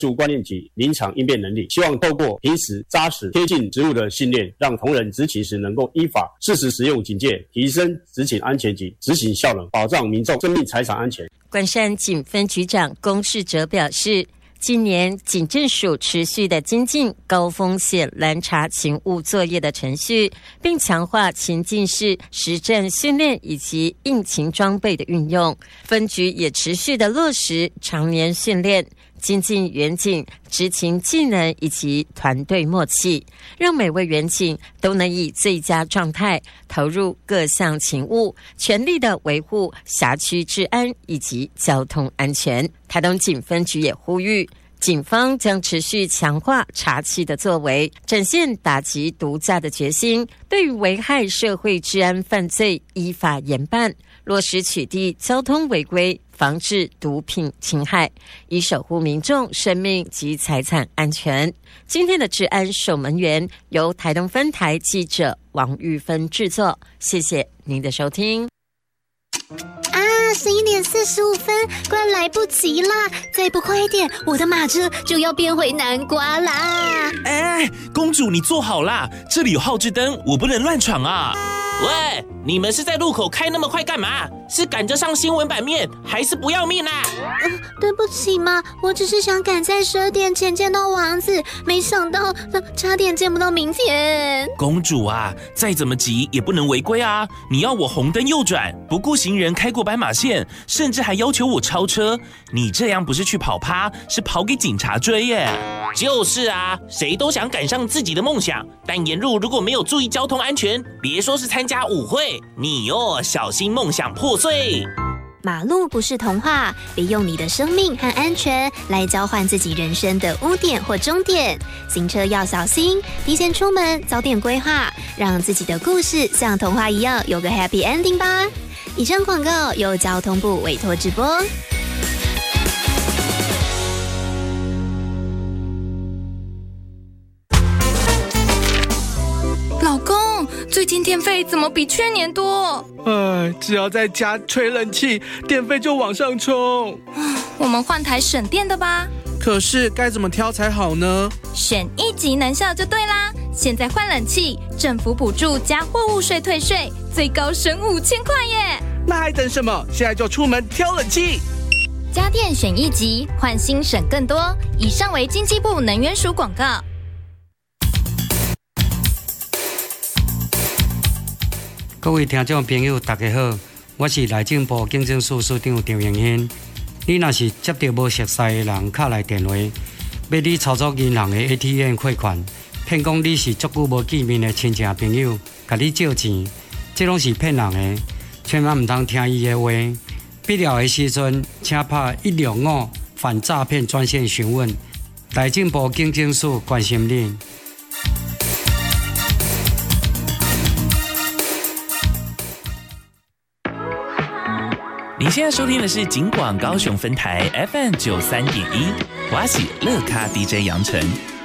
术观念及临场应变能力。希望透过平时扎实贴近职务的训练，让同仁执勤时能够依法适时使用警戒，提升执勤安全及执行效能，保障民众生命财产安全。 关山警分局长龚世哲表示，今年警政署持续的精进高风险拦查勤务作业的程序，并强化情境式实战训练以及应勤装备的运用。分局也持续的落实常年训练，精进员警执勤技能以及团队默契，让每位员警都能以最佳状态投入各项勤务，全力的维护辖区治安以及交通安全。台东警分局也呼吁，警方将持续强化查缉的作为，展现打击毒驾的决心，对于危害社会治安犯罪依法严办，落实取缔交通违规，防治毒品侵害，以守护民众生命及财产安全。今天的治安守门员由台东分台记者王玉芬制作，谢谢您的收听。 11点45分，快来不及啦！再不快一点，我的马车就要变回南瓜啦！ 公主，你坐好啦，这里有号志灯，我不能乱闯啊！喂，你们是在路口开那么快干嘛？是赶着上新闻版面，还是不要命啊？ 对不起嘛，我只是想赶在12点前见到王子，没想到差点见不到明天。 公主啊，再怎么急也不能违规啊！你要我红灯右转，不顾行人开过斑马线，甚至还要求我超车，你这样不是去跑趴，是跑给警察追耶！就是啊，谁都想赶上自己的梦想，但沿路如果没有注意交通安全，别说是参加舞会，你小心梦想破碎。 马路不是童话，别用你的生命和安全来交换自己人生的污点或终点。行车要小心，提前出门，早点规划，让自己的故事像童话一样有个 happy ending 吧。以上广告由交通部委托直播。 老公，最近电费怎么比去年多？ 只要在家吹冷气，电费就往上冲。 我们换台省电的吧。 可是该怎么挑才好呢？ 选一级能效就对啦！现在换冷气，政府补助加货物税退税，最高省5000块耶！ 那还等什么？现在就出门挑冷气。 家电选一级，换新省更多。以上为经济部能源署广告。 各位听众朋友，大家好，我是内政部警政署署长张永兴。你若是接到无熟悉的人敲来电话，要你操作银行的 ATM 汇款，骗讲你是足久无见面的亲戚朋友，甲你借钱，这拢是骗人的，千万唔通听伊的话。必要的时阵，请打165反诈骗专线询问。内政部警政署关心你。 你现在收听的是警广高雄分台 FM 93.1，我是乐咖 DJ 杨晨。